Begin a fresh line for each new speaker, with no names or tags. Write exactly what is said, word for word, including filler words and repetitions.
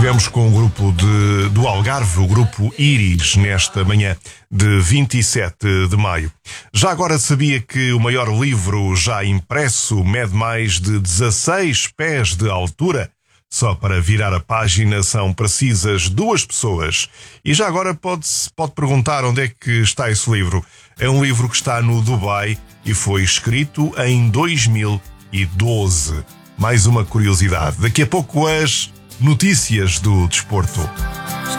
Estivemos com o grupo de, do Algarve, o grupo Íris, nesta manhã de vinte e sete de maio. Já agora sabia que o maior livro já impresso mede mais de dezasseis pés de altura? Só para virar a página são precisas duas pessoas. E já agora pode-se pode perguntar onde é que está esse livro. É um livro que está no Dubai e foi escrito em dois mil e doze. Mais uma curiosidade. Daqui a pouco as notícias do desporto.